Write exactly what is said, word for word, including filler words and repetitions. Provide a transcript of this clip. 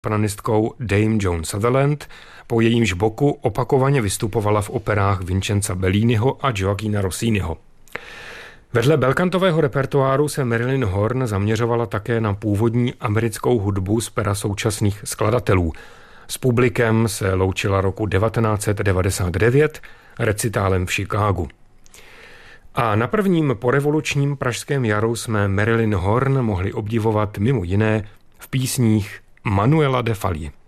sopranistkou Dame Joan Sutherland, po jejímž boku opakovaně vystupovala v operách Vincenza Belliniho a Gioacchina Rossiniho. Vedle belcantového repertoáru se Marilyn Horne zaměřovala také na původní americkou hudbu z pera současných skladatelů. S publikem se loučila roku devatenáct set devadesát devět recitálem v Chicagu. A na prvním porevolučním pražském jaru jsme Marilyn Horne mohli obdivovat mimo jiné v písních Manuela de Falla.